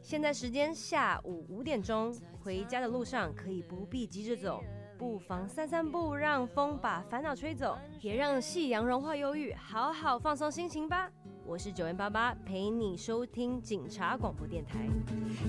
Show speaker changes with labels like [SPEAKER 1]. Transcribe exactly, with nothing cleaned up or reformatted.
[SPEAKER 1] 现在时间下午五点钟，回家的路上可以不必急着走，不妨散散步，让风把烦恼吹走，也让夕阳融化忧郁，好好放松心情吧。我是九零八八，陪你收听警察广播电台。